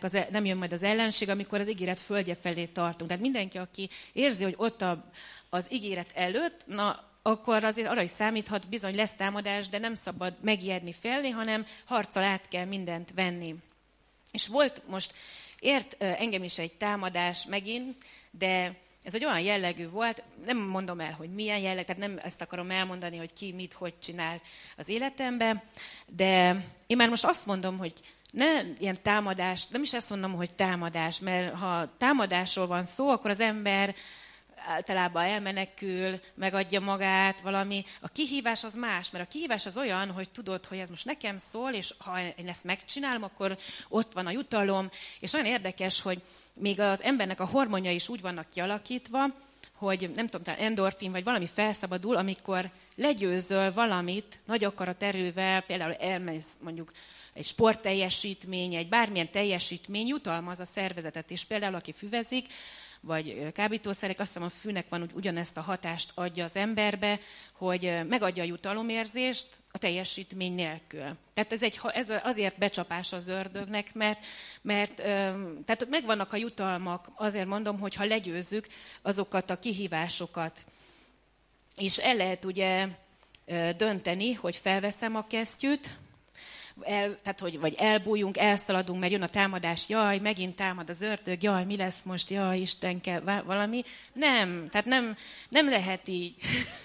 nem jön majd az ellenség, amikor az ígéret földje felé tartunk. Tehát mindenki, aki érzi, hogy ott az ígéret előtt, akkor azért arra is számíthat, bizony lesz támadás, de nem szabad megijedni, félni, hanem harccal át kell mindent venni. És volt most, ért engem is egy támadás megint, de ez egy olyan jellegű volt, nem mondom el, hogy milyen jelleg, tehát nem ezt akarom elmondani, hogy ki mit, hogy csinál az életemben, de én már most azt mondom, hogy ne ilyen támadás, nem is ezt mondom, hogy támadás, mert ha támadásról van szó, akkor az ember általában elmenekül, megadja magát, valami. A kihívás az más, mert a kihívás az olyan, hogy tudod, hogy ez most nekem szól, és ha én ezt megcsinálom, akkor ott van a jutalom, és nagyon érdekes, hogy még az embernek a hormonjai is úgy vannak kialakítva, hogy nem tudom, talán endorfin, vagy valami felszabadul, amikor legyőzöl valamit nagy akaraterővel, például elmész mondjuk egy sportteljesítmény, egy bármilyen teljesítmény jutalmaz a szervezetet, és például aki füvezik, vagy kábítószerek, azt hiszem a fűnek van, ugyanezt a hatást adja az emberbe, hogy megadja a jutalomérzést a teljesítmény nélkül. Tehát ez azért becsapás az ördögnek, mert tehát megvannak a jutalmak, azért mondom, hogy ha legyőzzük azokat a kihívásokat. És el lehet ugye dönteni, hogy felveszem a kesztyűt, vagy elbújjunk, elszaladunk, mert jön a támadás, jaj, megint támad az ördög, jaj, mi lesz most, jaj, Istenke, valami. Nem, tehát nem lehet így.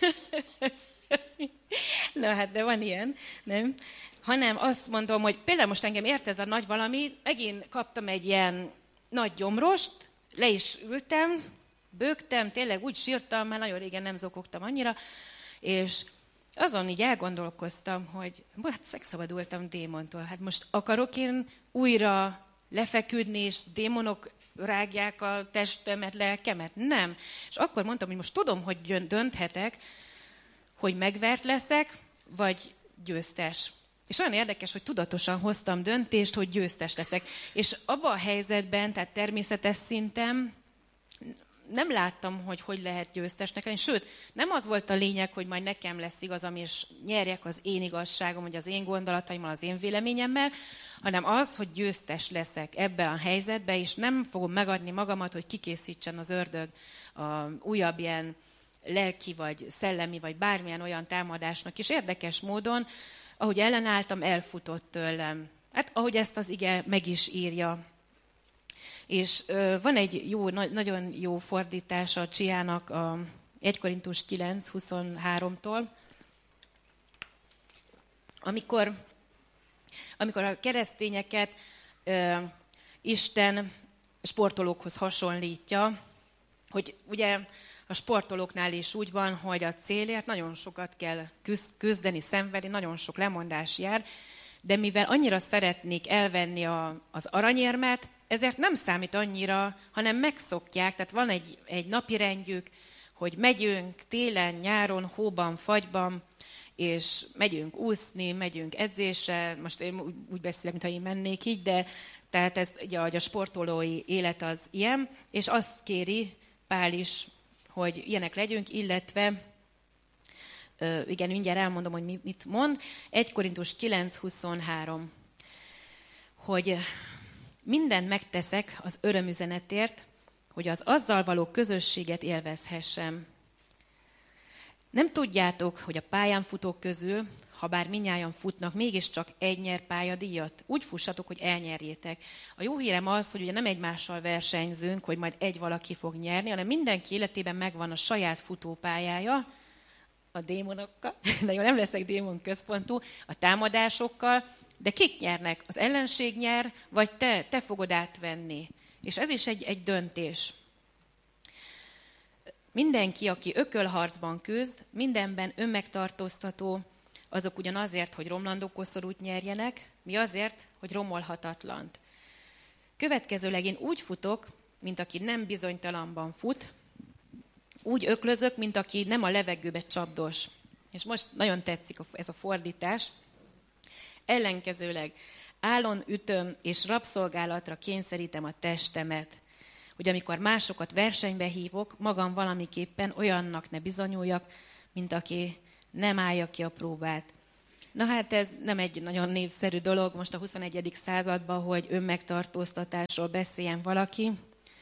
Na hát, de van ilyen, nem? Hanem azt mondom, hogy például most engem ért ez a nagy valami, megint kaptam egy ilyen nagy gyomrost, le is ültem, bőgtem, tényleg úgy sírtam, már nagyon régen nem zokogtam annyira, és azon így elgondolkoztam, hogy hát megszabadultam démontól. Hát most akarok én újra lefeküdni, és démonok rágják a testemet, lelkemet? Nem. És akkor mondtam, hogy most tudom, hogy dönthetek, hogy megvert leszek, vagy győztes. És olyan érdekes, hogy tudatosan hoztam döntést, hogy győztes leszek. És abban a helyzetben, tehát természetes szinten, nem láttam, hogy lehet győztesnek lenni. Sőt, nem az volt a lényeg, hogy majd nekem lesz igazam, és nyerjek az én igazságom, vagy az én gondolataimmal, az én véleményemmel, hanem az, hogy győztes leszek ebben a helyzetben, és nem fogom megadni magamat, hogy kikészítsen az ördög a újabb ilyen lelki, vagy szellemi, vagy bármilyen olyan támadásnak. És érdekes módon, ahogy ellenálltam, elfutott tőlem. Hát ahogy ezt az ige meg is írja. És van egy nagyon jó fordítása a Csiának a 1 Korintus 9:23-tól, amikor a keresztényeket Isten sportolókhoz hasonlítja, hogy ugye a sportolóknál is úgy van, hogy a célért nagyon sokat kell küzdeni, szenvedni, nagyon sok lemondás jár, de mivel annyira szeretnék elvenni az aranyérmet, ezért nem számít annyira, hanem megszokják, tehát van egy napirendjük, hogy megyünk télen, nyáron, hóban, fagyban, és megyünk úszni, megyünk edzésre, most én úgy beszélek, mintha én mennék így, de tehát ez ugye, a sportolói élet az ilyen, és azt kéri Pál is, hogy ilyenek legyünk, illetve, igen, mindjárt elmondom, hogy mit mond, 1 Korintus 9:23, hogy mindent megteszek az örömüzenetért, hogy az azzal való közösséget élvezhessem. Nem tudjátok, hogy a pályán futók közül, ha bár mindnyájan futnak, mégiscsak egy nyer pályadíjat? Úgy fussatok, hogy elnyerjétek. A jó hírem az, hogy ugye nem egymással versenyzünk, hogy majd egy valaki fog nyerni, hanem mindenki életében megvan a saját futópályája, a démonokkal, de jó, nem leszek démon központú, a támadásokkal, de kik nyernek? Az ellenség nyer, vagy te fogod átvenni. És ez is egy döntés. Mindenki, aki ökölharcban küzd, mindenben önmegtartóztató, azok ugyan azért, hogy romlandó koszorút nyerjenek, mi azért, hogy romolhatatlant. Következőleg én úgy futok, mint aki nem bizonytalanban fut, úgy öklözök, mint aki nem a levegőbe csapdos. És most nagyon tetszik ez a fordítás. Ellenkezőleg állon ütöm és rabszolgálatra kényszerítem a testemet, hogy amikor másokat versenybe hívok, magam valamiképpen olyannak ne bizonyuljak, mint aki nem állja ki a próbát. Na hát ez nem egy nagyon népszerű dolog most a 21. században, hogy önmegtartóztatásról beszéljen valaki,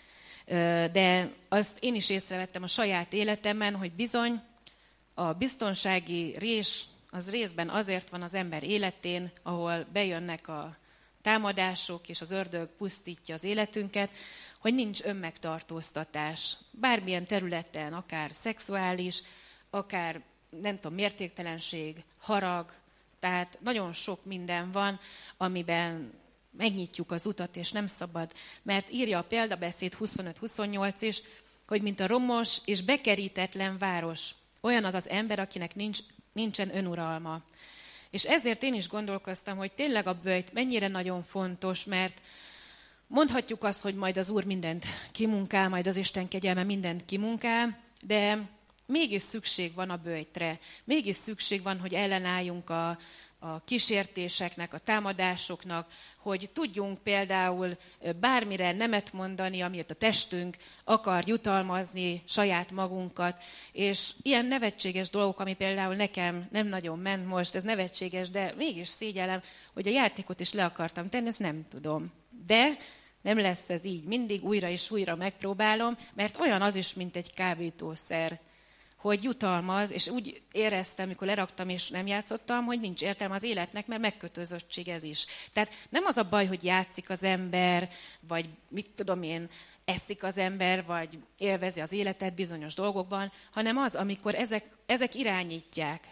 de azt én is észrevettem a saját életemben, hogy bizony a biztonsági rés az részben azért van az ember életén, ahol bejönnek a támadások, és az ördög pusztítja az életünket, hogy nincs önmegtartóztatás. Bármilyen területen, akár szexuális, akár nem tudom, mértéktelenség, harag, tehát nagyon sok minden van, amiben megnyitjuk az utat, és nem szabad. Mert írja a példabeszéd 25-28 is, hogy mint a romos és bekerítetlen város, olyan az az ember, akinek nincsen önuralma. És ezért én is gondolkoztam, hogy tényleg a böjt mennyire nagyon fontos, mert mondhatjuk azt, hogy majd az Úr mindent kimunkál, majd az Isten kegyelme mindent kimunkál, de mégis szükség van a böjtre. Mégis szükség van, hogy ellenálljunk a kísértéseknek, a támadásoknak, hogy tudjunk például bármire nemet mondani, amiért a testünk akar jutalmazni saját magunkat, és ilyen nevetséges dolgok, ami például nekem nem nagyon ment most, ez nevetséges, de mégis szégyellem, hogy a játékot is le akartam tenni, ezt nem tudom. De nem lesz ez így, mindig újra és újra megpróbálom, mert olyan az is, mint egy kábítószer, hogy jutalmaz, és úgy éreztem, amikor leraktam és nem játszottam, hogy nincs értelme az életnek, mert megkötözöttség ez is. Tehát nem az a baj, hogy játszik az ember, vagy mit tudom én, eszik az ember, vagy élvezi az életet bizonyos dolgokban, hanem az, amikor ezek irányítják.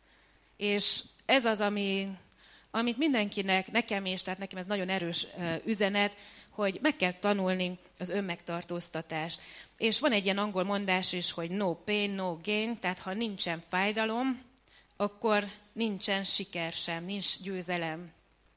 És ez az, amit mindenkinek, nekem is, tehát nekem ez nagyon erős üzenet, hogy meg kell tanulni az önmegtartóztatást. És van egy ilyen angol mondás is, hogy no pain, no gain, tehát ha nincsen fájdalom, akkor nincsen siker sem, nincs győzelem.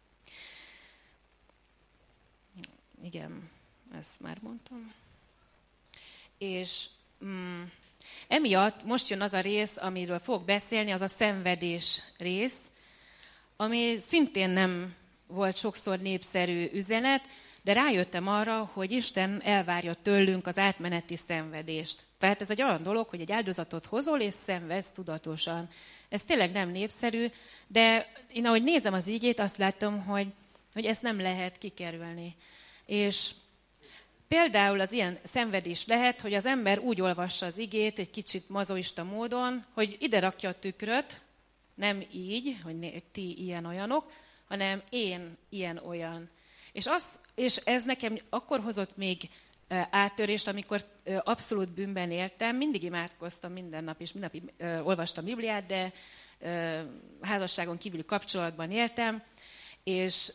Igen, ezt már mondtam. És emiatt most jön az a rész, amiről fogok beszélni, az a szenvedés rész, ami szintén nem volt sokszor népszerű üzenet, de rájöttem arra, hogy Isten elvárja tőlünk az átmeneti szenvedést. Tehát ez egy olyan dolog, hogy egy áldozatot hozol és szenvedsz tudatosan. Ez tényleg nem népszerű, de én ahogy nézem az igét, azt látom, hogy ezt nem lehet kikerülni. És például az ilyen szenvedés lehet, hogy az ember úgy olvassa az igét egy kicsit mazoista módon, hogy ide rakja a tükröt, nem így, hogy ti ilyen-olyanok, hanem én ilyen-olyan. És ez nekem akkor hozott még áttörést, amikor abszolút bűnben éltem. Mindig imádkoztam minden nap, és minden nap olvastam Bibliát, de házasságon kívüli kapcsolatban éltem, és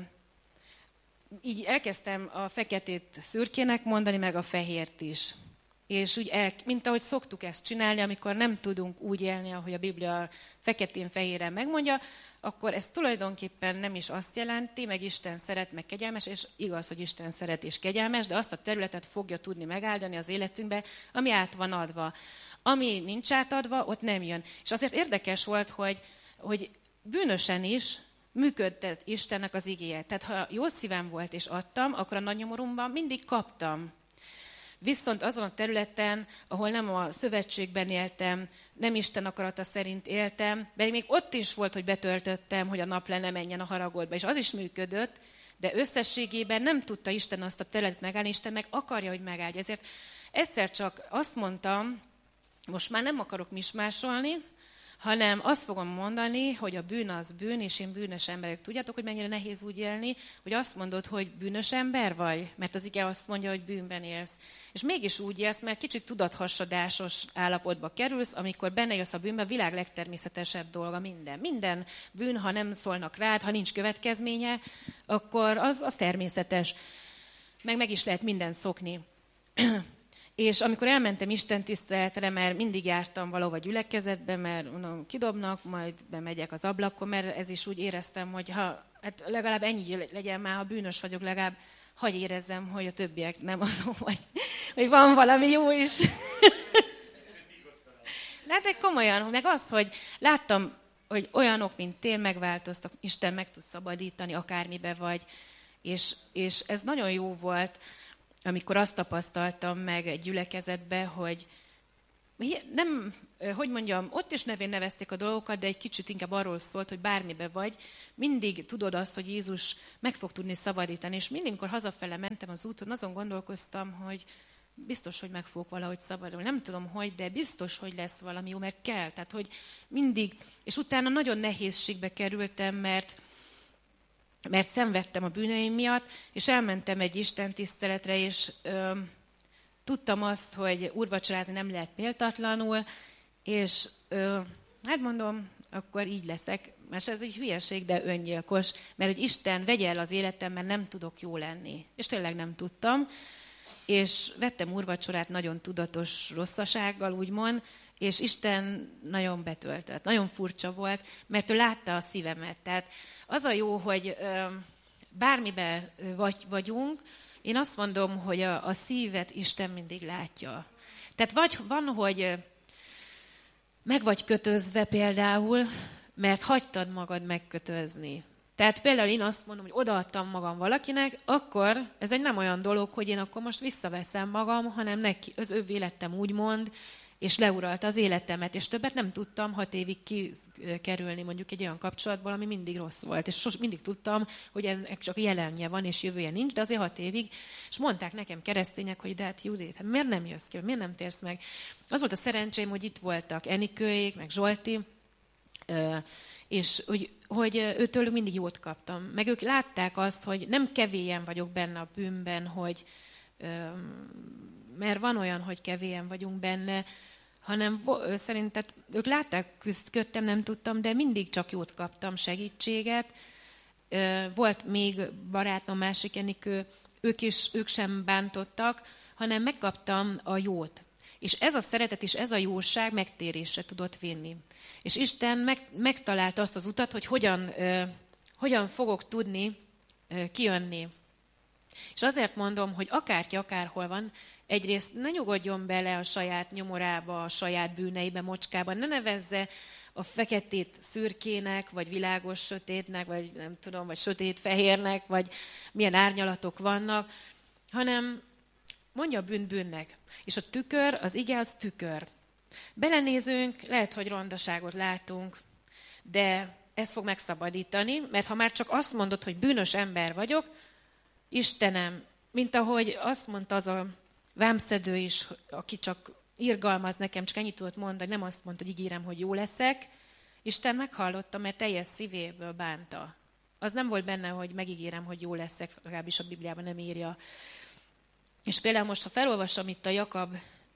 így elkezdtem a feketét szürkének mondani, meg a fehért is. És úgy mint ahogy szoktuk ezt csinálni, amikor nem tudunk úgy élni, ahogy a Biblia feketén-fehéren megmondja, akkor ez tulajdonképpen nem is azt jelenti, meg Isten szeret, meg kegyelmes, és igaz, hogy Isten szeret és kegyelmes, de azt a területet fogja tudni megáldani az életünkbe, ami át van adva. Ami nincs átadva, ott nem jön. És azért érdekes volt, hogy bűnösen is működtet Istennek az igéje. Tehát ha jó szívem volt és adtam, akkor a nagynyomoromban mindig kaptam. Viszont azon a területen, ahol nem a szövetségben éltem, nem Isten akarata szerint éltem, de még ott is volt, hogy betöltöttem, hogy a naplen ne menjen a haragodba, és az is működött, de összességében nem tudta Isten azt a területet megállni, Isten meg akarja, hogy megállja. Ezért egyszer csak azt mondtam, most már nem akarok mismásolni, hanem azt fogom mondani, hogy a bűn az bűn, és én bűnös emberek. Tudjátok, hogy mennyire nehéz úgy élni, hogy azt mondod, hogy bűnös ember vagy? Mert az ige azt mondja, hogy bűnben élsz. És mégis úgy élsz, mert kicsit tudathasadásos állapotba kerülsz, amikor benne jössz a bűnbe, a világ legtermészetesebb dolga minden. Minden bűn, ha nem szólnak rád, ha nincs következménye, akkor az természetes. Meg is lehet mindent szokni. És amikor elmentem istentiszteletre, mert mindig jártam valahova gyülekezetbe, mert mondom, kidobnak, majd bemegyek az ablakon, mert ez is úgy éreztem, hogy hát legalább ennyi legyen már, ha bűnös vagyok, legalább hagyj érezzem, hogy a többiek nem azon, hogy van valami jó is. De komolyan, meg az, hogy láttam, hogy olyanok, mint én megváltoztak, Isten meg tud szabadítani, akármibe vagy, és ez nagyon jó volt, amikor azt tapasztaltam meg egy gyülekezetbe, hogy nem, hogy mondjam, ott is nevén nevezték a dolgokat, de egy kicsit inkább arról szólt, hogy bármibe vagy, mindig tudod azt, hogy Jézus meg fog tudni szabadítani. És mindig, amikor hazafele mentem az úton, azon gondolkoztam, hogy biztos, hogy meg fogok valahogy szabadulni. Nem tudom, hogy, de biztos, hogy lesz valami jó, mert kell. Tehát, hogy mindig, és utána nagyon nehézségbe kerültem, mert szenvedtem a bűneim miatt, és elmentem egy istentiszteletre, és tudtam azt, hogy úrvacsorázni nem lehet méltatlanul, és hát mondom, akkor így leszek, mert ez egy hülyeség, de öngyilkos, mert hogy Isten vegye el az életem, mert nem tudok jó lenni. És tényleg nem tudtam, és vettem úrvacsorát nagyon tudatos rosszasággal, úgymond, és Isten nagyon betöltött, nagyon furcsa volt, mert ő látta a szívemet. Tehát az a jó, hogy bármibe vagyunk, én azt mondom, hogy a szívet Isten mindig látja. Tehát van, hogy meg vagy kötözve például, mert hagytad magad megkötözni. Tehát például én azt mondom, hogy odaadtam magam valakinek, akkor ez egy nem olyan dolog, hogy én akkor most visszaveszem magam, hanem neki, az ő életem úgymond, és leuralta az életemet, és többet nem tudtam 6 évig kikerülni mondjuk egy olyan kapcsolatból, ami mindig rossz volt. És mindig tudtam, hogy ennek csak jelenje van, és jövője nincs, de azért 6 évig. És mondták nekem keresztények, hogy de hát Judit, hát miért nem jössz ki, miért nem térsz meg? Az volt a szerencsém, hogy itt voltak Enikőék, meg Zsolti, és hogy őtőlük mindig jót kaptam. Meg ők látták azt, hogy nem kevélyen vagyok benne a bűnben, hogy mert van olyan, hogy kevélyen vagyunk benne, hanem szerintem ők látták, küzdködtem, nem tudtam, de mindig csak jót kaptam, segítséget. Volt még barátom, másik Enikő, ők sem bántottak, hanem megkaptam a jót. És ez a szeretet és ez a jóság megtérésre tudott vinni. És Isten megtalálta azt az utat, hogy hogyan fogok tudni kijönni. És azért mondom, hogy akárki akárhol van, egyrészt ne nyugodjon bele a saját nyomorába, a saját bűneibe, mocskába, ne nevezze a feketét szürkének, vagy világos sötétnek, vagy nem tudom, vagy sötét-fehérnek, vagy milyen árnyalatok vannak, hanem mondja a bűnt bűnnek. És a tükör, az ige az tükör. Belenézünk, lehet, hogy rondaságot látunk, de ez fog megszabadítani, mert ha már csak azt mondod, hogy bűnös ember vagyok, Istenem, mint ahogy azt mondta az a vámszedő is, aki csak irgalmaz nekem, csak ennyit tudott mondani, nem azt mondta, hogy ígérem, hogy jó leszek. Isten meghallotta, mert teljes szívéből bánta. Az nem volt benne, hogy megígérem, hogy jó leszek, legalábbis a Bibliában nem írja. És például most, ha felolvasom itt a Jakab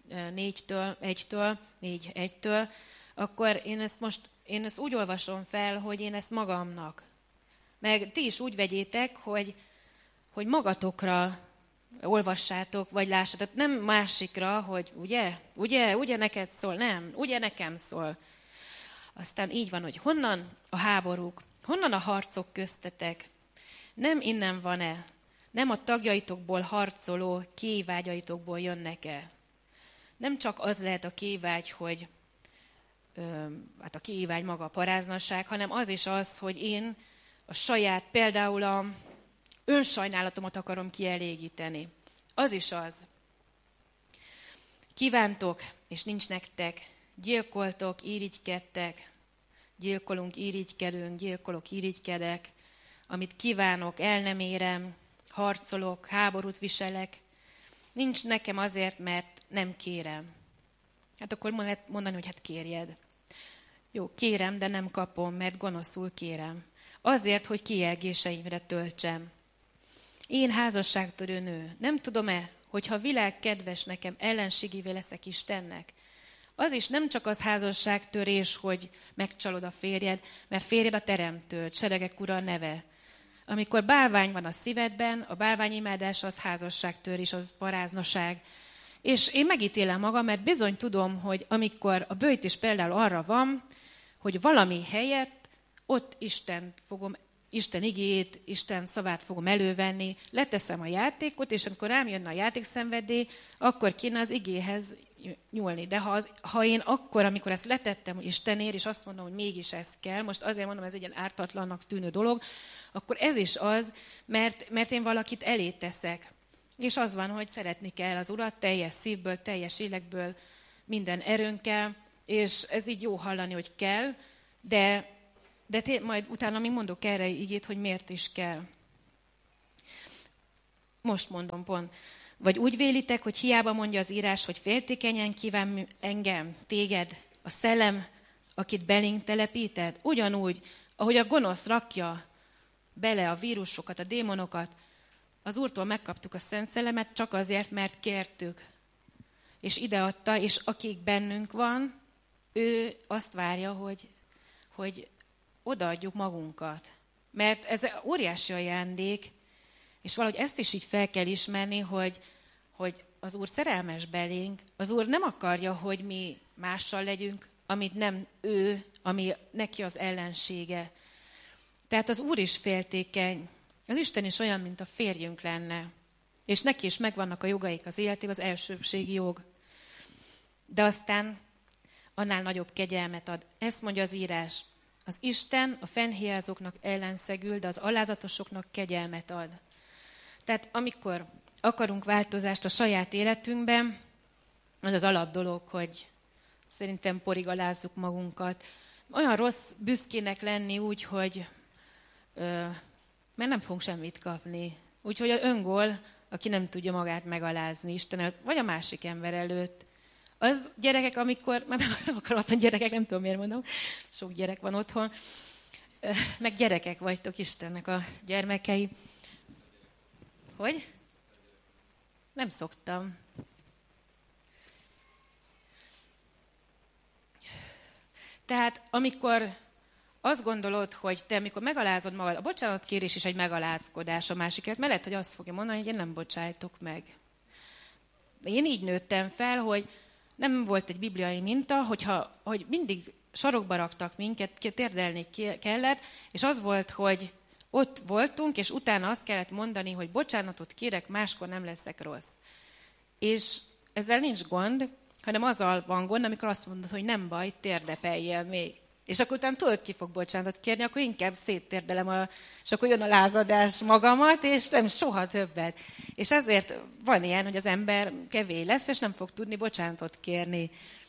4:1-től, akkor én ezt úgy olvasom fel, hogy én ezt magamnak. Meg ti is úgy vegyétek, hogy magatokra olvassátok, vagy lássátok, nem másikra, hogy ugye neked szól, nem, ugye nekem szól. Aztán így van, hogy honnan a háborúk, honnan a harcok köztetek, nem innen van-e, nem a tagjaitokból harcoló kévágyaitokból jönnek-e. Nem csak az lehet a kévágy, hogy hát a kévágy maga a paráznaság, hanem az is az, hogy én a saját, például a önsajnálatomat akarom kielégíteni. Az is az. Kívántok, és nincs nektek. Gyilkoltok, irigykedtek. Gyilkolunk, irigykedünk, gyilkolok, irigykedek. Amit kívánok, el nem érem. Harcolok, háborút viselek. Nincs nekem azért, mert nem kérem. Hát akkor lehet mondani, hogy hát kérjed. Jó, kérem, de nem kapom, mert gonoszul kérem. Azért, hogy kielgéseimre töltsem. Én házasságtörő nő, nem tudom-e, hogyha a világ kedves nekem, ellenségévé leszek Istennek? Az is nem csak az házasságtörés, hogy megcsalod a férjed, mert férjed a teremtő, seregek ura a neve. Amikor bálvány van a szívedben, a bálványimádás az házasságtörés, az paráznaság. És én megítélem magam, mert bizony tudom, hogy amikor a böjtés például arra van, hogy valami helyett ott Isten igéjét, Isten szavát fogom elővenni, leteszem a játékot, és amikor rám jönne a játékszenvedély, akkor kéne az igéhez nyúlni. De ha én akkor, amikor ezt letettem Istenért, és azt mondom, hogy mégis ez kell, most azért mondom, ez egy ilyen ártatlannak tűnő dolog, akkor ez is az, mert én valakit elé teszek. És az van, hogy szeretni kell az Urat teljes szívből, teljes lélekből, minden erőnkkel, és ez így jó hallani, hogy kell, de majd utána még mondok erre igét, hogy miért is kell. Most mondom pont. Vagy úgy vélitek, hogy hiába mondja az írás, hogy féltékenyen kíván engem, téged, a szellem, akit belénk telepíted? Ugyanúgy, ahogy a gonosz rakja bele a vírusokat, a démonokat, az Úrtól megkaptuk a Szent Szellemet csak azért, mert kértük. És ideadta, és akik bennünk van, ő azt várja, hogy odaadjuk magunkat. Mert ez óriási ajándék, és valahogy ezt is így fel kell ismerni, hogy az Úr szerelmes belénk, az Úr nem akarja, hogy mi mással legyünk, amit nem ő, ami neki az ellensége. Tehát az Úr is féltékeny. Az Isten is olyan, mint a férjünk lenne. És neki is megvannak a jogaik az életében, az elsőbségi jog. De aztán annál nagyobb kegyelmet ad. Ezt mondja az írás. Az Isten a fennhiázóknak ellenszegül, de az alázatosoknak kegyelmet ad. Tehát amikor akarunk változást a saját életünkben, az az alap dolog, hogy szerintem porigalázzuk magunkat. Olyan rossz büszkének lenni úgy, hogy mert nem fogunk semmit kapni. Úgyhogy az öngól, aki nem tudja magát megalázni Isten előtt, vagy a másik ember előtt. Az gyerekek, amikor, nem akarom azt mondani, gyerekek, nem tudom miért mondom, sok gyerek van otthon, meg gyerekek vagytok Istennek a gyermekei. Hogy? Nem szoktam. Tehát amikor azt gondolod, hogy te amikor megalázod magad, a bocsánatkérés is egy megalázkodás a másikért, mert lehet, hogy azt fogja mondani, hogy én nem bocsájtok meg. De én így nőttem fel, hogy nem volt egy bibliai minta, hogy mindig sarokba raktak minket, térdelni kellett, és az volt, hogy ott voltunk, és utána azt kellett mondani, hogy bocsánatot kérek, máskor nem leszek rossz. És ezzel nincs gond, hanem azzal van gond, amikor azt mondod, hogy nem baj, térdepeljél még. És akkor utána tudod, ki fog bocsánatot kérni, akkor inkább széttérdelem, és akkor jön a lázadás magamat, és nem soha többet. És ezért van ilyen, hogy az ember kevés lesz, és nem fog tudni bocsánatot kérni.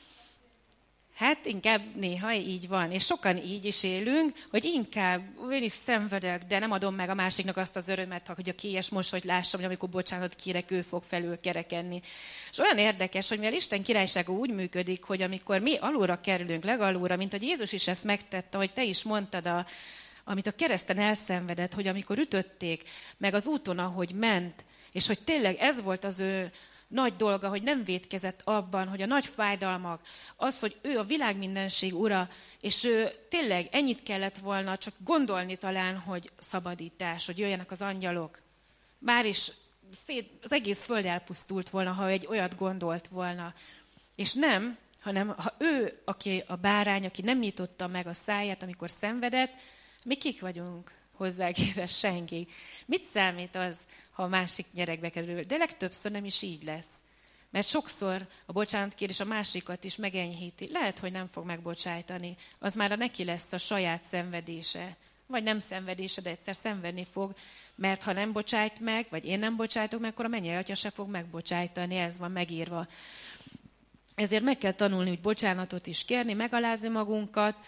Hát inkább néha így van, és sokan így is élünk, hogy inkább én is szenvedek, de nem adom meg a másiknak azt az örömet, hogy a kélyes mosolyt lássam, hogy amikor bocsánatot kérek, ő fog felül kerekedni. És olyan érdekes, hogy mivel Isten királysága úgy működik, hogy amikor mi alulra kerülünk, legalulra, mint hogy Jézus is ezt megtette, hogy te is mondtad, amit a kereszten elszenvedett, hogy amikor ütötték, meg az úton, ahogy ment, és hogy tényleg ez volt az ő nagy dolga, hogy nem vétkezett abban, hogy a nagy fájdalmak, az, hogy ő a világ mindenség ura, és ő tényleg ennyit kellett volna csak gondolni talán, hogy szabadítás, hogy jöjjenek az angyalok. Már is az egész föld elpusztult volna, ha egy olyat gondolt volna. És nem, hanem ha ő, aki a bárány, aki nem nyitotta meg a száját, amikor szenvedett, mi kik vagyunk hozzá képest senki. Mit számít az, ha a másik nyeregbe kerül? De legtöbbször nem is így lesz. Mert sokszor a bocsánatkérés a másikat is megenyhíti. Lehet, hogy nem fog megbocsájtani. Az már neki lesz a saját szenvedése. Vagy nem szenvedése, de egyszer szenvedni fog. Mert ha nem bocsájt meg, vagy én nem bocsájtok meg, akkor a mennyei atya se fog megbocsájtani. Ez van megírva. Ezért meg kell tanulni, hogy bocsánatot is kérni, megalázni magunkat,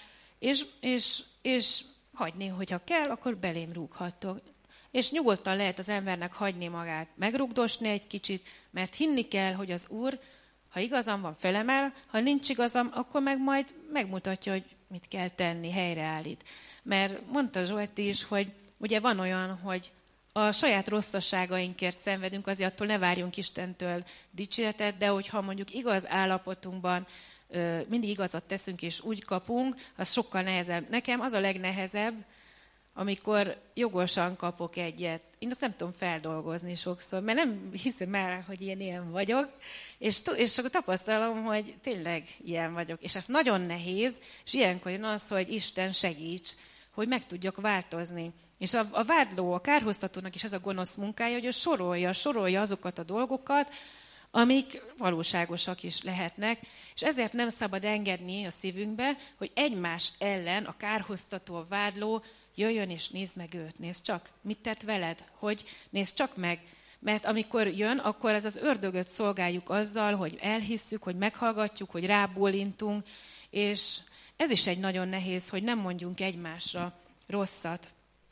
és hagyni, hogyha kell, akkor belém rúghattok. És nyugodtan lehet az embernek hagyni magát, megrugdosni egy kicsit, mert hinni kell, hogy az Úr, ha igazam van, felemel, ha nincs igazam, akkor meg majd megmutatja, hogy mit kell tenni, helyreállít. Mert mondta Zsolti is, hogy ugye van olyan, hogy a saját rosszasságainkért szenvedünk, azért attól ne várjunk Istentől dicséretet, de hogyha mondjuk igaz állapotunkban mindig igazat teszünk és úgy kapunk, az sokkal nehezebb. Nekem az a legnehezebb, amikor jogosan kapok egyet. Én azt nem tudom feldolgozni sokszor, mert nem hiszem el, hogy ilyen vagyok, és akkor tapasztalom, hogy tényleg ilyen vagyok. És ez nagyon nehéz, és ilyenkor jön az, hogy Isten segíts, hogy meg tudjak változni. És a vádló, a kárhoztatónak is ez a gonosz munkája, hogy ő sorolja azokat a dolgokat, amik valóságosak is lehetnek, és ezért nem szabad engedni a szívünkbe, hogy egymás ellen a kárhoztató, a vádló jöjjön és nézd meg őt, nézd csak, mit tett veled, hogy nézd csak meg, Mert amikor jön, akkor ez az ördögöt szolgáljuk azzal, hogy elhisszük, hogy meghallgatjuk, hogy rábólintunk, és ez is egy nagyon nehéz, hogy nem mondjunk egymásra rosszat.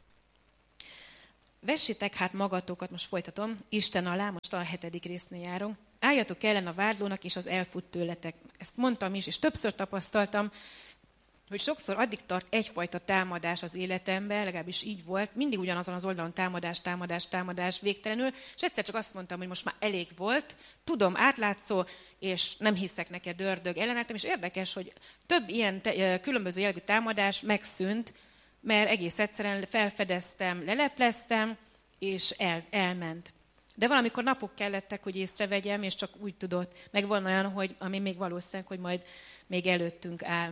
Vessétek hát magatokat, most folytatom, Isten alá, most a 7. résznél járunk. Álljatok ellen a vádlónak, és az elfut tőletek. Ezt mondtam is, és többször tapasztaltam, hogy sokszor addig tart egyfajta támadás az életemben, legalábbis így volt, mindig ugyanazon az oldalon támadás, végtelenül, és egyszer csak azt mondtam, hogy most már elég volt, tudom, átlátszó, és nem hiszek neked, ördög, ellenálltam, és érdekes, hogy több ilyen különböző jellegű támadás megszűnt, mert egész egyszerűen felfedeztem, lelepleztem, és elment. De valamikor napok kellettek, hogy észrevegyem, és csak úgy tudott, meg van olyan, hogy, ami még valószínűleg, hogy majd még előttünk áll.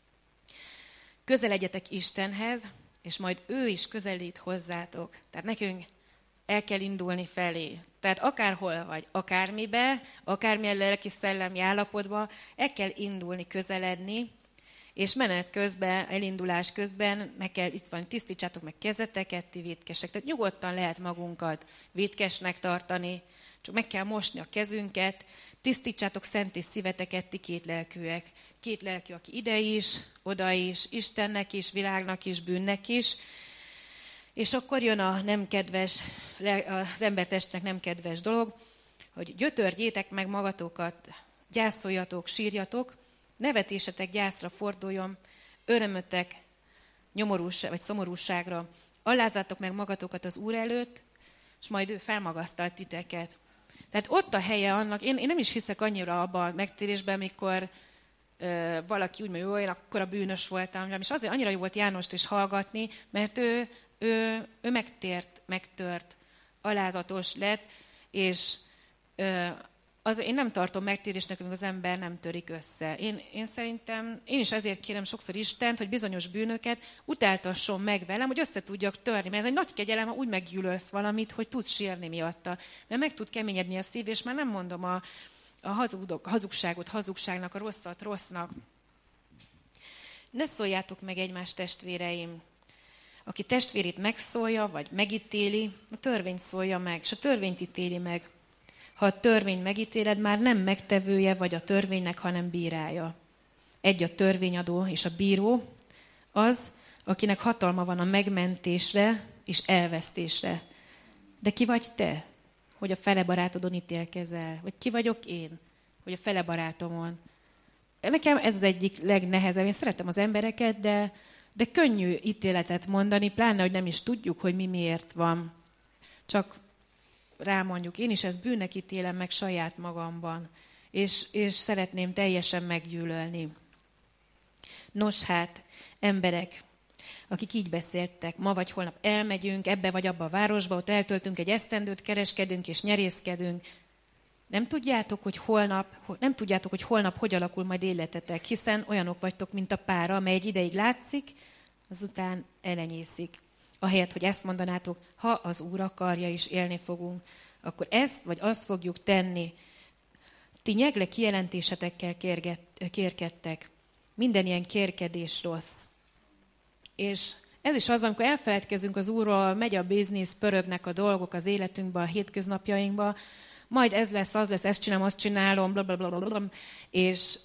Közeledjetek Istenhez, és majd ő is közelít hozzátok. Tehát nekünk el kell indulni felé. Tehát akárhol vagy, akármibe, akármilyen lelki szellemi állapotba, el kell indulni, közeledni, és menet közben, elindulás közben, itt van, tisztítsátok meg kezeteket, ti vétkesek. Tehát nyugodtan lehet magunkat vétkesnek tartani, csak meg kell mosni a kezünket, tisztítsátok szent és szíveteket, ti kétlelkűek. Kétlelkű, aki ide is, oda is, Istennek is, világnak is, bűnnek is. És akkor jön a nem kedves, az embertestnek nem kedves dolog, hogy gyötörjétek meg magatokat, gyászoljatok, sírjatok, nevetésetek gyászra forduljon, örömötek vagy szomorúságra. Alázzátok meg magatokat az Úr előtt, és majd ő felmagasztalt titeket. Tehát ott a helye annak, én nem is hiszek annyira abban a megtérésben, amikor valaki úgy mondja, én akkor a bűnös voltam, és azért annyira jó volt Jánost is hallgatni, mert ő megtört, alázatos lett, és én nem tartom megtérésnek, amikor az ember nem törik össze. Én szerintem, én is ezért kérem sokszor Istent, hogy bizonyos bűnöket utáltasson meg velem, hogy össze tudjak törni. Mert ez egy nagy kegyelem, ha úgy meggyűlölsz valamit, hogy tudsz sírni miatta. Mert meg tud keményedni a szív, és már nem mondom a hazugságot hazugságnak, a rosszat rossznak. Ne szóljátok meg egymás, testvéreim. Aki testvérét megszólja, vagy megítéli, a törvényt szólja meg, és a törvényt ítéli meg. Ha a törvény megítéled, már nem megtevője vagy a törvénynek, hanem bírája. Egy a törvényadó és a bíró, az, akinek hatalma van a megmentésre és elvesztésre. De ki vagy te, hogy a fele barátodon ítélkezel? Vagy ki vagyok én, hogy a fele barátomon? Nekem ez az egyik legnehezebb. Én szeretem az embereket, de könnyű ítéletet mondani, pláne, hogy nem is tudjuk, hogy mi miért van. Csak rámondjuk, én is ezt bűnnek ítélem meg saját magamban, és szeretném teljesen meggyűlölni. Nos hát, emberek, akik így beszéltek, ma vagy holnap elmegyünk ebbe vagy abba a városba, ott eltöltünk egy esztendőt, kereskedünk és nyerészkedünk. Nem tudjátok, hogy holnap hogy alakul majd életetek, hiszen olyanok vagytok, mint a pára, amely egy ideig látszik, azután elenyészik. Ahelyett, hogy ezt mondanátok, ha az Úr akarja és élni fogunk, akkor ezt vagy azt fogjuk tenni. Ti nyegle kijelentésetekkel kérkedtek. Minden ilyen kérkedés rossz. És ez is az, amikor elfeledkezünk az Úrról, megy a biznisz, pörögnek a dolgok az életünkben, a hétköznapjainkban, majd ez lesz, az lesz, ezt csinálom, azt csinálom, blablabla, és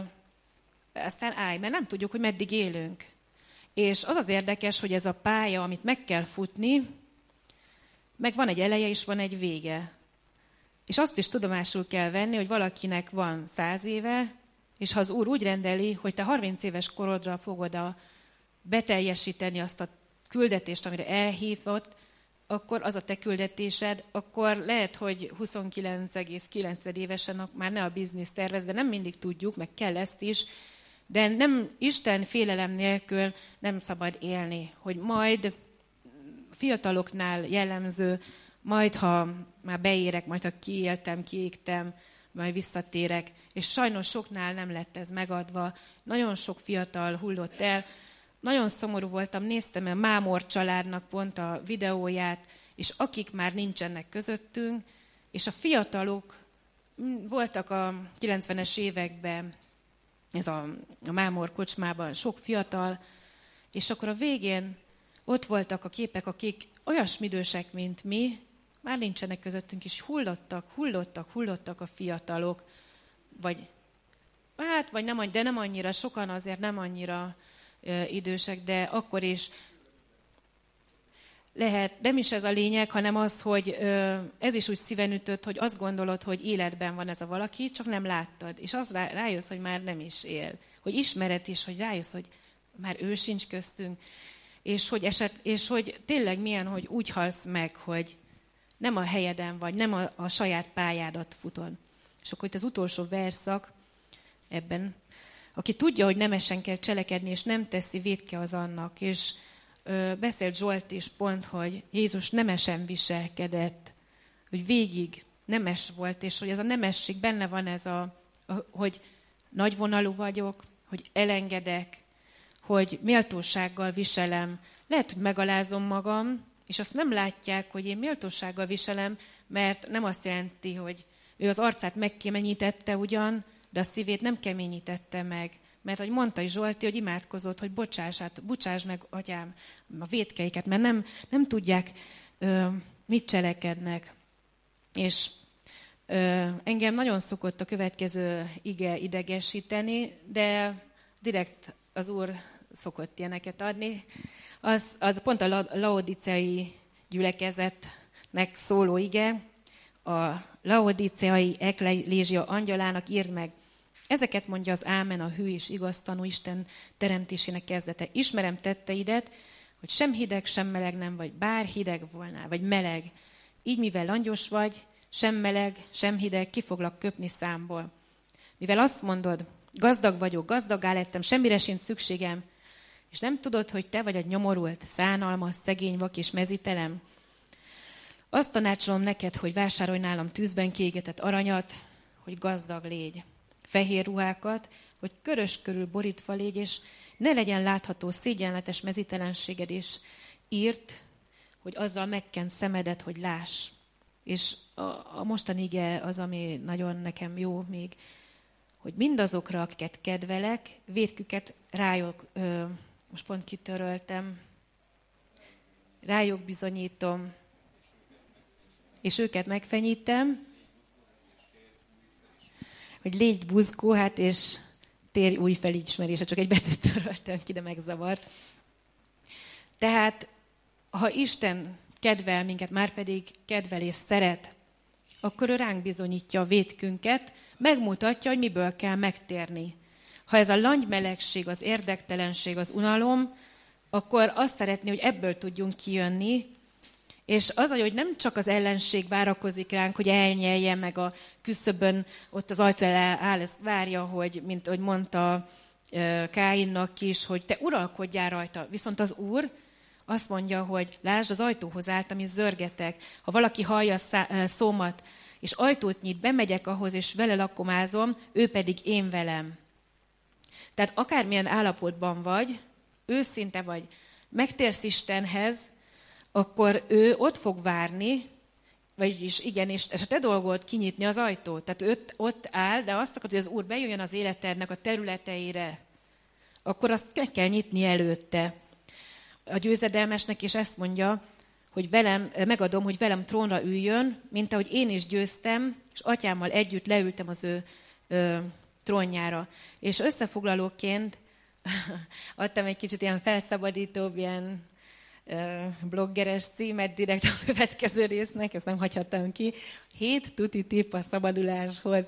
aztán mert nem tudjuk, hogy meddig élünk. És az az érdekes, hogy ez a pálya, amit meg kell futni, meg van egy eleje és van egy vége. És azt is tudomásul kell venni, hogy valakinek van 100 éve, és ha az Úr úgy rendeli, hogy te 30 éves korodra fogod beteljesíteni azt a küldetést, amire elhívott, akkor az a te küldetésed, akkor lehet, hogy 29,9 évesen már ne a bizniszt tervez, de nem mindig tudjuk, meg kell ezt is, de nem Isten félelem nélkül nem szabad élni, hogy majd fiataloknál jellemző, majd ha már beérek, majd ha kiéltem, kiégtem, majd visszatérek, és sajnos soknál nem lett ez megadva, nagyon sok fiatal hullott el, nagyon szomorú voltam, néztem a Mámor családnak pont a videóját, és akik már nincsenek közöttünk, és a fiatalok voltak a 90-es években, ez a Mámor kocsmában sok fiatal, és akkor a végén ott voltak a képek, akik olyasmi idősek, mint mi, már nincsenek közöttünk, és hullottak a fiatalok, vagy nem annyira, sokan azért nem annyira idősek, de akkor is lehet, nem is ez a lényeg, hanem az, hogy ez is úgy szíven ütött, hogy azt gondolod, hogy életben van ez a valaki, csak nem láttad. És az rájössz, hogy már nem is él. Hogy ismered is, hogy rájössz, hogy már ő sincs köztünk. És hogy tényleg milyen, hogy úgy halsz meg, hogy nem a helyeden vagy, nem a saját pályádat futod. És akkor itt az utolsó verszak ebben, aki tudja, hogy nemesen kell cselekedni, és nem teszi, vétke az annak. És beszélt Zsolt is pont, hogy Jézus nemesen viselkedett, hogy végig nemes volt, és hogy ez a nemesség benne van ez hogy nagyvonalú vagyok, hogy elengedek, hogy méltósággal viselem. Lehet, hogy megalázom magam, és azt nem látják, hogy én méltósággal viselem, mert nem azt jelenti, hogy ő az arcát megkeményítette ugyan, de a szívét nem keményítette meg. Mert, ahogy mondta is Zsolti, hogy imádkozott, hogy bocsáss meg, atyám, a vétkeiket, mert nem tudják, mit cselekednek. És engem nagyon szokott a következő ige idegesíteni, de direkt az Úr szokott ilyeneket adni. Az pont a laodiceai gyülekezetnek szóló ige, a laodiceai eklézsia angyalának írd meg. Ezeket mondja az Ámen, a hű és igaz tanú Isten teremtésének kezdete. Ismerem tetteidet, hogy sem hideg, sem meleg nem vagy, bár hideg volnál, vagy meleg. Így, mivel langyos vagy, sem meleg, sem hideg, ki foglak köpni számból. Mivel azt mondod, gazdag vagyok, gazdaggá lettem, semmire sincs szükségem, és nem tudod, hogy te vagy egy nyomorult, szánalmas, szegény, vak és mezítelem? Azt tanácsolom neked, hogy vásárolj nálam tűzben kiégetett aranyat, hogy gazdag légy. Fehér ruhákat, hogy körös körül borítva légy, és ne legyen látható szégyenletes mezítelenséged, és írt, hogy azzal megkent szemedet, hogy láss. És a mostani ige az, ami nagyon nekem jó még, hogy mindazokra, akiket kedvelek, vétküket rájuk, most pont kitöröltem, rájuk bizonyítom, és őket megfenyítem, hogy légy buzgó, hát és térj új felismerése. Csak egy betűt töröltem ki, de megzavart. Tehát, ha Isten kedvel minket, már pedig kedvel és szeret, akkor ő ránk bizonyítja a vétkünket, megmutatja, hogy miből kell megtérni. Ha ez a langymelegség, az érdektelenség, az unalom, akkor azt szeretné, hogy ebből tudjunk kijönni, és az, hogy nem csak az ellenség várakozik ránk, hogy elnyeljen meg a küszöbön, ott az ajtó áll, ezt várja, hogy, mint ahogy mondta Káinnak is, hogy te uralkodjál rajta. Viszont az Úr azt mondja, hogy lásd, az ajtóhoz álltam, és zörgetek. Ha valaki hallja szómat, és ajtót nyit, bemegyek ahhoz, és vele lakomázom, ő pedig én velem. Tehát akármilyen állapotban vagy, őszinte vagy, megtérsz Istenhez, akkor ő ott fog várni, vagyis igen, és a te dolgod kinyitni az ajtót. Tehát ő ott áll, de azt akarod, hogy az Úr bejöjjön az életednek a területeire, akkor azt meg kell nyitni előtte. A győzedelmesnek is ezt mondja, hogy megadom, hogy velem trónra üljön, mint ahogy én is győztem, és atyámmal együtt leültem az ő trónjára. És összefoglalóként adtam egy kicsit ilyen felszabadítóbb, ilyen bloggeres címet direkt a következő résznek, ezt nem hagyhattam ki. 7 tuti tipp a szabaduláshoz.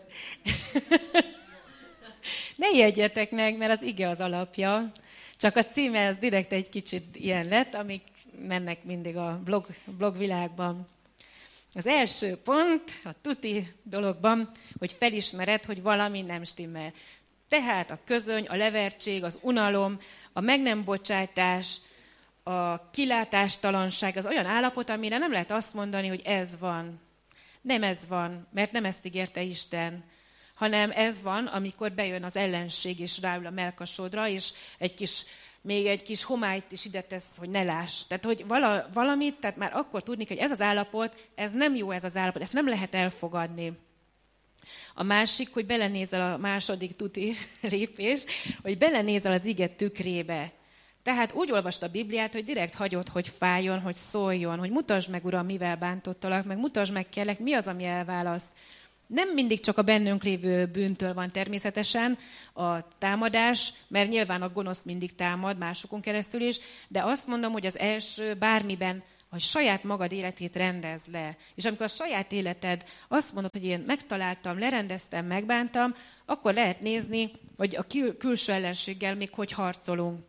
Ne ijedjetek meg, mert az ige az alapja. Csak a címe az direkt egy kicsit ilyen lett, amik mennek mindig a blogvilágban. Az első pont a tuti dologban, hogy felismered, hogy valami nem stimmel. Tehát a közöny, a levertség, az unalom, a meg nem bocsátás, a kilátástalanság az olyan állapot, amire nem lehet azt mondani, hogy ez van. Nem ez van, mert nem ezt ígérte Isten, hanem ez van, amikor bejön az ellenség, és ráül a mellkasodra, és még egy kis homályt is ide tesz, hogy ne láss. Tehát, hogy valamit, tehát már akkor tudni, hogy ez az állapot, ez nem jó ez az állapot, ezt nem lehet elfogadni. A másik, hogy belenézel a második tuti lépés, hogy belenézel az ige tükrébe. Tehát úgy olvasd a Bibliát, hogy direkt hagyod, hogy fájjon, hogy szóljon, hogy mutasd meg, Uram, mivel bántottalak, meg mutasd meg, kérlek, mi az, ami elválasz. Nem mindig csak a bennünk lévő bűntől van természetesen a támadás, mert nyilván a gonosz mindig támad, másokon keresztül is, de azt mondom, hogy az első bármiben, hogy saját magad életét rendezd le. És amikor a saját életed azt mondod, hogy én megtaláltam, lerendeztem, megbántam, akkor lehet nézni, hogy a külső ellenséggel még hogy harcolunk.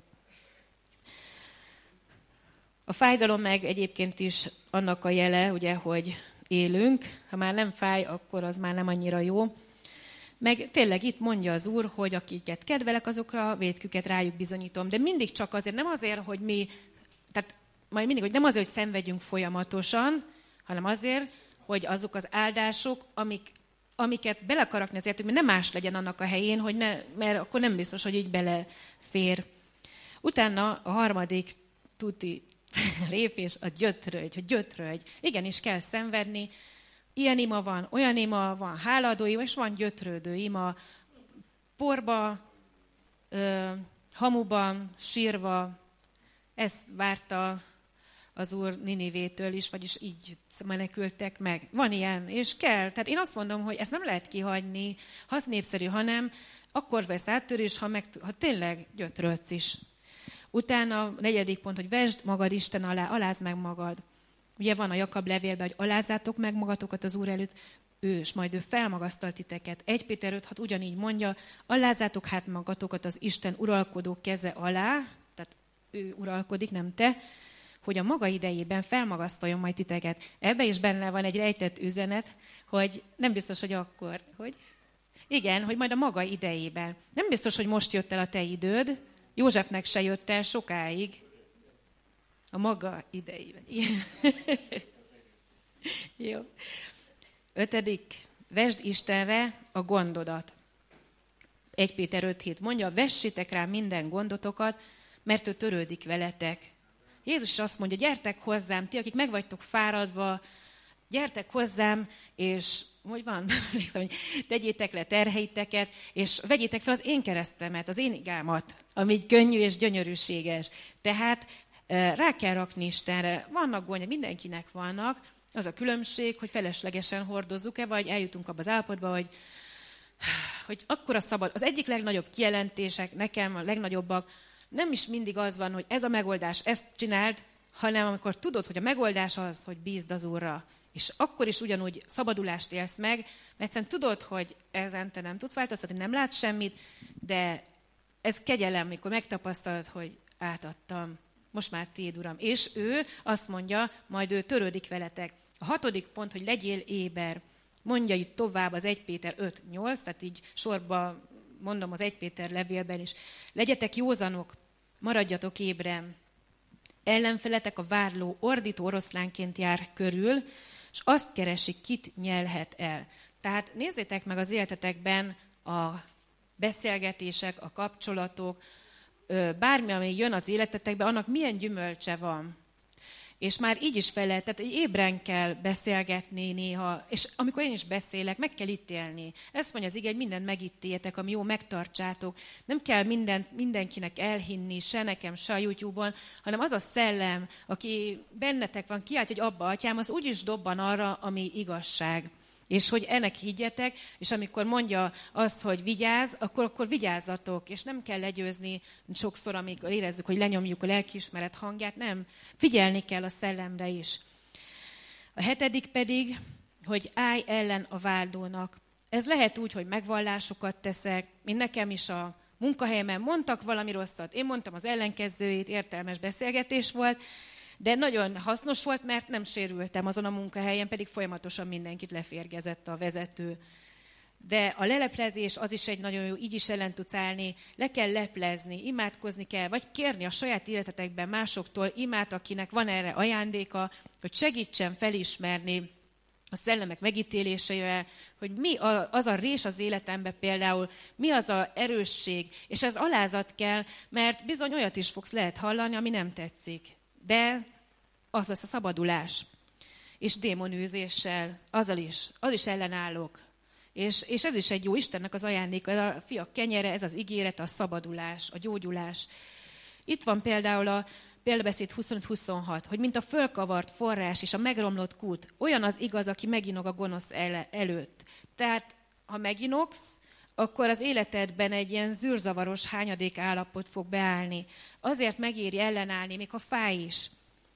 A fájdalom meg egyébként is annak a jele, ugye, hogy élünk. Ha már nem fáj, akkor az már nem annyira jó. Meg tényleg itt mondja az Úr, hogy akiket kedvelek, azokra a vétküket rájuk bizonyítom. De mindig csak azért, nem azért, hogy mi, tehát majd mindig, hogy nem azért, hogy szenvedjünk folyamatosan, hanem azért, hogy azok az áldások, amiket bele akar rakni az életünkbe, nem más legyen annak a helyén, hogy mert akkor nem biztos, hogy így belefér. Utána a harmadik tuti lépés a gyötrődj, hogy gyötrődj. Igenis kell szenvedni. Ilyen ima van, olyan ima van, hálaadó ima, és van gyötrődő ima. Porba, hamuban, sírva. Ezt várta az Úr Ninivétől is, vagyis így menekültek meg. Van ilyen, és kell. Tehát én azt mondom, hogy ezt nem lehet kihagyni, ha az népszerű, hanem akkor vesz áttörés, ha tényleg gyötrődsz is. Utána a 4. pont, hogy vesd magad Isten alá, alázd meg magad. Ugye van a Jakab levélben, hogy alázzátok meg magatokat az Úr előtt, és majd ő felmagasztal titeket. 1 Péter 5.6 ugyanígy mondja, alázzátok hát magatokat az Isten uralkodó keze alá, tehát ő uralkodik, nem te, hogy a maga idejében felmagasztaljon majd titeket. Ebben is benne van egy rejtett üzenet, hogy nem biztos, hogy akkor, hogy igen, hogy majd a maga idejében. Nem biztos, hogy most jött el a te időd, Józsefnek se jött el sokáig. A maga idejében. Jó. 5. Vesd Istenre a gondodat. 1 Péter 5.7 mondja, vessétek rá minden gondotokat, mert ő törődik veletek. Jézus azt mondja, gyertek hozzám, ti, akik meg vagytok fáradva, gyertek hozzám, és hogy van? Hogy tegyétek le terheiteket, és vegyétek fel az én keresztemet, az én igámat, ami könnyű és gyönyörűséges. Tehát rá kell rakni Istenre. Vannak gondja, mindenkinek vannak. Az a különbség, hogy feleslegesen hordozzuk-e, vagy eljutunk abba az állapotba, hogy akkora szabad. Az egyik legnagyobb kijelentések, nekem a legnagyobbak, nem is mindig az van, hogy ez a megoldás, ezt csináld, hanem amikor tudod, hogy a megoldás az, hogy bízd az Úrra. És akkor is ugyanúgy szabadulást élsz meg, mert egyszerűen tudod, hogy ezen te nem tudsz változtatni, nem látsz semmit, de ez kegyelem, amikor megtapasztalod, hogy átadtam. Most már tiéd, Uram. És ő azt mondja, majd ő törődik veletek. A 6. pont, hogy legyél éber. Mondja itt tovább az 1 Péter 5.8, tehát így sorba mondom az 1 Péter levélben is. Legyetek józanok, maradjatok ébren. Ellenfeletek a vádló, ordító oroszlánként jár körül, és azt keresi, kit nyelhet el. Tehát nézzétek meg az életetekben a beszélgetések, a kapcsolatok, bármi, ami jön az életetekbe, annak milyen gyümölcse van. És már így is fel lehet, tehát ébren kell beszélgetni néha, és amikor én is beszélek, meg kell ítélni. Ezt mondja az ige, hogy mindent megítéljetek, ami jó, megtartsátok. Nem kell mindenkinek elhinni, se nekem, se a YouTube-on, hanem az a szellem, aki bennetek van, kiáltja, hogy abba, atyám, az úgyis dobban arra, ami igazság. És hogy ennek higgyetek, és amikor mondja azt, hogy vigyázz, akkor vigyázzatok, és nem kell legyőzni sokszor, amikor érezzük, hogy lenyomjuk a lelkiismeret hangját, nem. Figyelni kell a szellemre is. A 7. pedig, hogy állj ellen a vádlónak. Ez lehet úgy, hogy megvallásokat teszek, mint nekem is a munkahelyemen mondtak valami rosszat, én mondtam az ellenkezőjét, értelmes beszélgetés volt, de nagyon hasznos volt, mert nem sérültem azon a munkahelyen, pedig folyamatosan mindenkit leférgezett a vezető. De a leleplezés az is egy nagyon jó, így is ellen tudsz állni, le kell leplezni, imádkozni kell, vagy kérni a saját életetekben másoktól imát, akinek van erre ajándéka, hogy segítsen felismerni a szellemek megítélésével, hogy mi az a rés az életemben például, mi az a erősség, és ez alázat kell, mert bizony olyat is fogsz lehet hallani, ami nem tetszik. De az lesz a szabadulás. És démonűzéssel, az is ellenállok. És ez is egy jó Istennek az ajándéka, a fiak kenyere, ez az ígéret, a szabadulás, a gyógyulás. Itt van például a Példabeszéd 25-26, hogy mint a fölkavart forrás és a megromlott kút, olyan az igaz, aki meginog a gonosz előtt. Tehát, ha meginogsz, akkor az életedben egy ilyen zűrzavaros hányadék állapot fog beállni. Azért megéri ellenállni, még ha fáj is.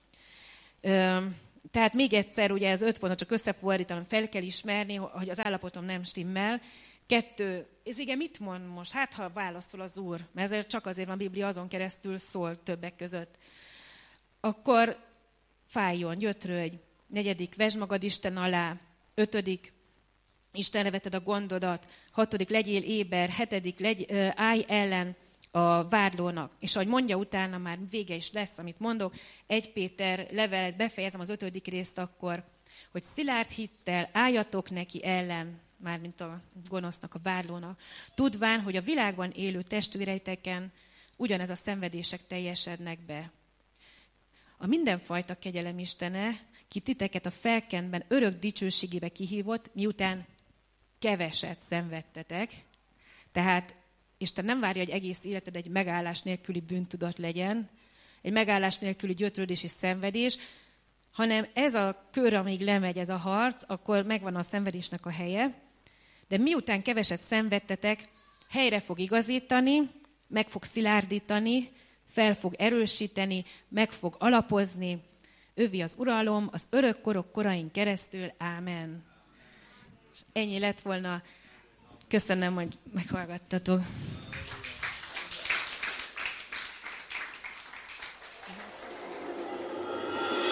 Tehát még egyszer, ugye ez 5 pontot csak összefordítanom, fel kell ismerni, hogy az állapotom nem stimmel. 2, ez igen, mit mond most? Hát, ha válaszol az Úr, mert ezért csak azért van a Biblia, azon keresztül szól többek között. Akkor fájjon, gyötrődj. 4, vesd magad Isten alá. 5, Istenre veted a gondodat. 6, legyél éber. 7, állj ellen a vádlónak. És ahogy mondja utána, már vége is lesz, amit mondok, 1 Péter levelet, befejezem az 5. részt akkor, hogy szilárd hittel álljatok neki ellen, mármint a gonosznak, a vádlónak, tudván, hogy a világban élő testvéreiteken ugyanez a szenvedések teljesednek be. A mindenfajta kegyelem Istene, ki titeket a felkentben örök dicsőségébe kihívott, miután keveset szenvedtetek. Tehát Isten nem várja, hogy egész életed egy megállás nélküli bűntudat legyen, egy megállás nélküli gyötrődés és szenvedés, hanem ez a kör, amíg lemegy ez a harc, akkor megvan a szenvedésnek a helye, de miután keveset szenvedtetek, helyre fog igazítani, meg fog szilárdítani, fel fog erősíteni, meg fog alapozni. Övé az uralom, az örök korok korain keresztül. Ámen. És ennyi lett volna. Köszönöm, hogy meghallgattatok.